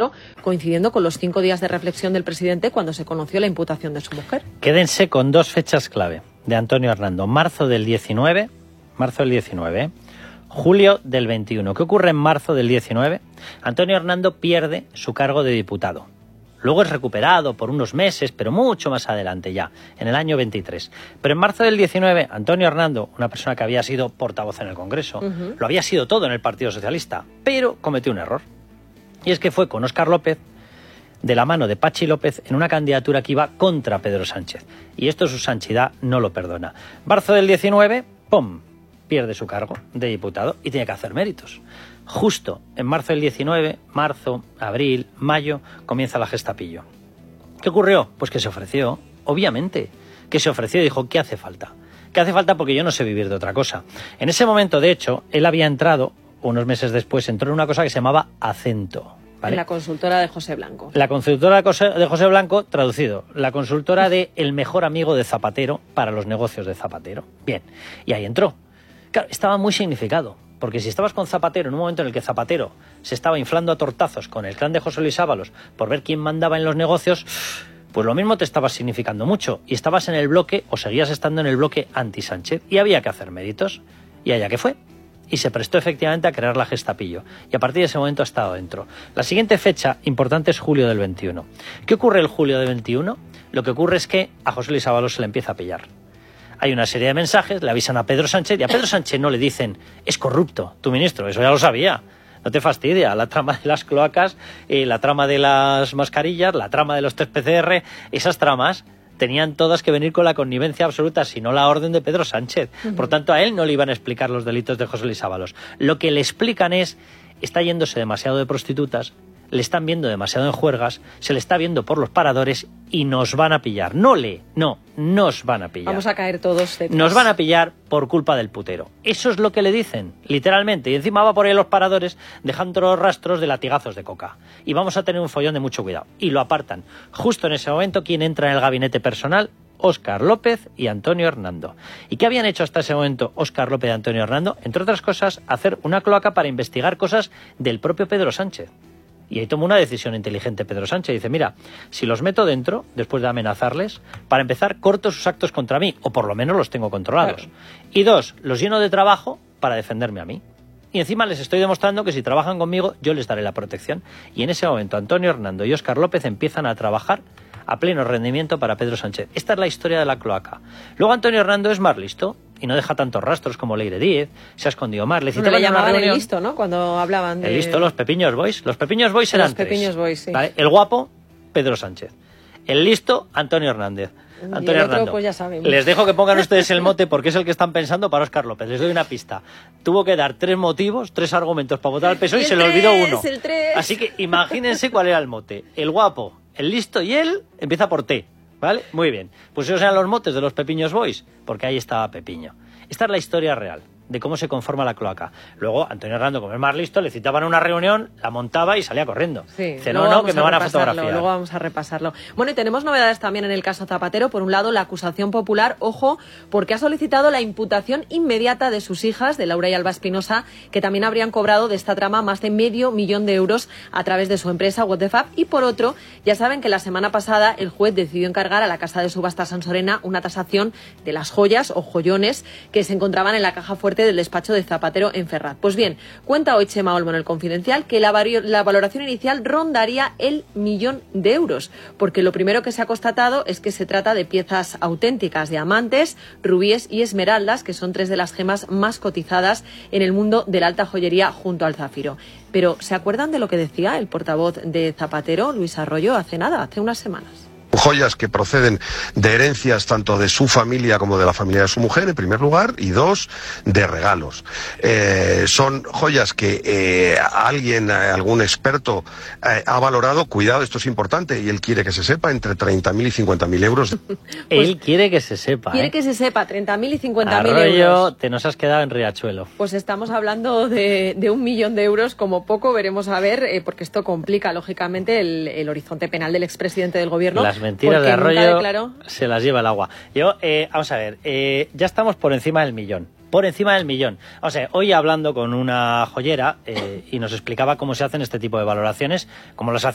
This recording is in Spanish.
Zapatero, coincidiendo con los 5 días de reflexión del presidente cuando se conoció la imputación de su mujer. Quédense con 2 fechas clave de Antonio Hernando. Marzo del 19, julio del 21. ¿Qué ocurre en marzo del 19? Antonio Hernando pierde su cargo de diputado. Luego es recuperado por unos meses, pero mucho más adelante ya, en el año 23. Pero en marzo del 19, Antonio Hernando, una persona que había sido portavoz en el Congreso, lo había sido todo en el Partido Socialista, pero cometió un error. Y es que fue con Óscar López, de la mano de Pachi López, en una candidatura que iba contra Pedro Sánchez. Y esto su santidad no lo perdona. Marzo del 19, ¡pum!, pierde su cargo de diputado y tiene que hacer méritos. Justo en marzo del 19, marzo, abril, mayo, comienza la Gestapillo. ¿Qué ocurrió? Pues que se ofreció, obviamente, que se ofreció y dijo, ¿qué hace falta? ¿Qué hace falta? Porque yo no sé vivir de otra cosa. En ese momento, de hecho, él había entrado, unos meses después, entró en una cosa que se llamaba Acento. ¿Vale? En la consultora de José Blanco. La consultora de José Blanco, traducido, la consultora de el mejor amigo de Zapatero para los negocios de Zapatero. Bien, y ahí entró. Claro, estaba muy significado, porque si estabas con Zapatero en un momento en el que Zapatero se estaba inflando a tortazos con el clan de José Luis Ábalos por ver quién mandaba en los negocios, pues lo mismo te estabas significando mucho, y estabas en el bloque, o seguías estando en el bloque anti-Sánchez, y había que hacer méritos, y allá que fue. Y se prestó efectivamente a crear la Gestapillo. Y a partir de ese momento ha estado dentro. La siguiente fecha importante es julio del 21. ¿Qué ocurre el julio del 21? Lo que ocurre es que a José Luis Ábalos se le empieza a pillar. Hay una serie de mensajes, le avisan a Pedro Sánchez, y a Pedro Sánchez no le dicen, es corrupto, tu ministro, eso ya lo sabía. No te fastidia, la trama de las cloacas, la trama de las mascarillas, la trama de los test PCR, esas tramas tenían todas que venir con la connivencia absoluta, si no la orden de Pedro Sánchez. Por tanto, a él no le iban a explicar los delitos de José Luis Ábalos. Lo que le explican es, está yéndose demasiado de prostitutas, le están viendo demasiado en juergas, se le está viendo por los paradores y nos van a pillar. Nos van a pillar. Vamos a caer todos detrás. Nos van a pillar por culpa del putero. Eso es lo que le dicen, literalmente. Y encima va por ahí los paradores dejando los rastros de latigazos de coca. Y vamos a tener un follón de mucho cuidado. Y lo apartan. Justo en ese momento, ¿quién entra en el gabinete personal? Óscar López y Antonio Hernando. ¿Y qué habían hecho hasta ese momento Óscar López y Antonio Hernando? Entre otras cosas, hacer una cloaca para investigar cosas del propio Pedro Sánchez. Y ahí tomó una decisión inteligente Pedro Sánchez. Dice, mira, si los meto dentro, después de amenazarles, para empezar, corto sus actos contra mí, o por lo menos los tengo controlados. Claro. Y 2, los lleno de trabajo para defenderme a mí. Y encima les estoy demostrando que si trabajan conmigo, yo les daré la protección. Y en ese momento, Antonio Hernando y Óscar López empiezan a trabajar a pleno rendimiento para Pedro Sánchez. Esta es la historia de la cloaca. Luego Antonio Hernando es más listo y no deja tantos rastros como Leire Díez, se ha escondido más. Le citaban una reunión. El listo, ¿no? Cuando hablaban de... El listo, los Pepiños Boys. Los Pepiños Boys eran 3. Los Pepiños Boys, sí. ¿Vale? El guapo, Pedro Sánchez. El listo, Antonio Hernández. Antonio otro, Hernando. Pues ya sabemos. Les dejo que pongan ustedes el mote porque es el que están pensando para Óscar López. Les doy una pista. Tuvo que dar 3 motivos, 3 argumentos para votar al PSOE y se le olvidó uno. El 3. Así que imagínense cuál era el mote. El guapo, el listo y él empieza por T. ¿Vale? Muy bien. Pues esos eran los motes de los Pepiños Boys, porque ahí estaba Pepiño. Esta es la historia real de cómo se conforma la cloaca. Luego, Antonio Hernando, como es más listo, le citaban a una reunión, la montaba y salía corriendo. Sí, dice, no, que me van a fotografiar. Luego vamos a repasarlo. Bueno, y tenemos novedades también en el caso Zapatero. Por un lado, la acusación popular, ojo, porque ha solicitado la imputación inmediata de sus hijas, de Laura y Alba Espinosa, que también habrían cobrado de esta trama más de $500,000 de euros a través de su empresa What the Fab. Y por otro, ya saben que la semana pasada el juez decidió encargar a la casa de subastas Sansorena una tasación de las joyas o joyones que se encontraban en la caja fuerte del despacho de Zapatero en Ferraz. Pues bien, cuenta hoy Chema Olmo en El Confidencial que la valoración inicial rondaría el $1.000.000, porque lo primero que se ha constatado es que se trata de piezas auténticas, diamantes, rubíes y esmeraldas, que son 3 de las gemas más cotizadas en el mundo de la alta joyería junto al zafiro. Pero, ¿se acuerdan de lo que decía el portavoz de Zapatero, Luis Arroyo, hace unas semanas? Joyas que proceden de herencias tanto de su familia como de la familia de su mujer, en primer lugar, y 2, de regalos. Son joyas que algún experto ha valorado, cuidado, esto es importante, y él quiere que se sepa, entre 30.000 y 50.000 euros. Él quiere que se sepa. Quiere que se sepa, 30.000 y 50.000 euros. Arroyo, te nos has quedado en Riachuelo. Pues estamos hablando de $1.000.000 de euros, como poco, veremos a ver, porque esto complica, lógicamente, el horizonte penal del expresidente del gobierno. Las mentiras de Arroyo se las lleva el agua. Vamos a ver, ya estamos por encima del millón. Por encima del millón. O sea, hoy hablando con una joyera y nos explicaba cómo se hacen este tipo de valoraciones, como las